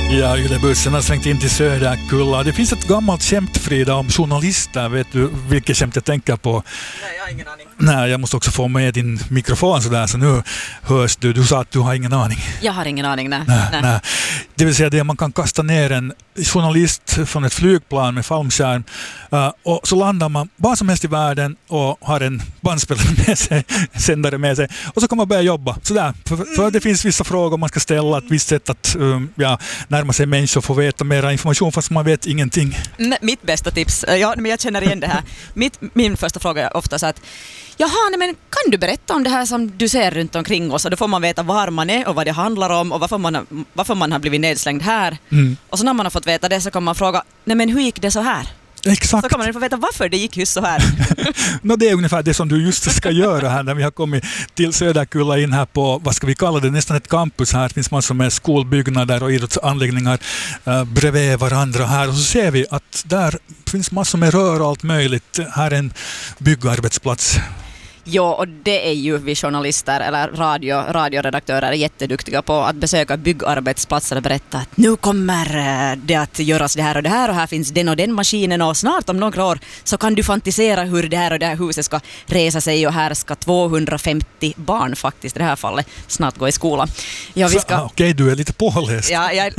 Ja, Yle-bussen har svängt in till Söderkulla. Det finns ett gammalt skämt, Frida, om journalister. Vet du vilket skämt jag tänker på? Nej, jag har ingen aning. Nej, jag måste också få med din mikrofon sådär, så nu hörs du. Du sa att du har ingen aning. Jag har ingen aning, nej. Nej. Det vill säga det, man kan kasta ner en journalist från ett flygplan med fallskärm och så landar man vad som helst i världen och har en bandspelare med sig, sändare med sig, och så kan man börja jobba. Sådär. För det finns vissa frågor man ska ställa, ett visst sätt att närma sig människor och få veta mer information fast man vet ingenting. Mitt bästa tips, men jag känner igen det här. Min första fråga är ofta så att men kan du berätta om det här som du ser runt omkring oss? Och då får man veta var man är och vad det handlar om och varför man har blivit nedslängd här. Och så när man har fått veta det så kan man fråga, men hur gick det så här? Exakt. Så kan man få veta varför det gick just så här. Det är ungefär det som du just ska göra här när vi har kommit till Söderkulla in här på, vad ska vi kalla det, nästan ett campus här. Det finns massor med skolbyggnader och idrottsanläggningar bredvid varandra här. Och så ser vi att där finns massor med rör och allt möjligt. Här är en byggarbetsplats. Ja, och det är ju vi journalister eller radioredaktörer jätteduktiga på att besöka byggarbetsplatser och berätta att nu kommer det att göras det här och här finns den och den maskinen och snart om några år så kan du fantisera hur det här och det här huset ska resa sig och här ska 250 barn faktiskt i det här fallet snart gå i skolan. Ja, Okej, du är lite påläst.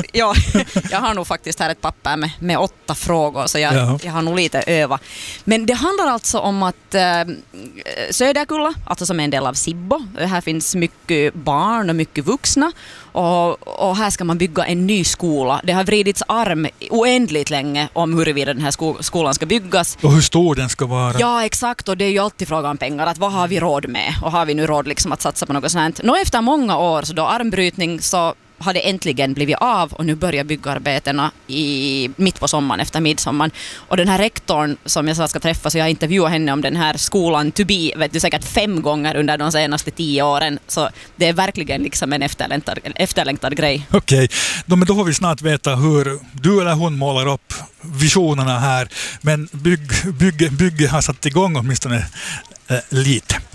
Jag har nog faktiskt här ett papper med 8 frågor så jag har nog lite öva. Men det handlar alltså om att Söderkulla, alltså som är en del av Sibbo. Här finns mycket barn och mycket vuxna och här ska man bygga en ny skola. Det har vridits arm oändligt länge om huruvida den här skolan ska byggas. Och hur stor den ska vara. Ja, exakt, och det är ju alltid frågan om pengar. Att vad har vi råd med? Och har vi nu råd liksom att satsa på något sånt? Efter många år så då armbrytning så har det äntligen blivit av och nu börjar byggarbetena mitt på sommaren efter midsommar. Och den här rektorn som jag sa ska träffa, så jag intervjuade henne om den här skolan to be, vet du, säkert 5 gånger under de senaste 10 åren. Så det är verkligen liksom en efterlängtad grej. Okej, men då får vi snart veta hur du eller hon målar upp visionerna här. Men bygge har satt igång åtminstone lite.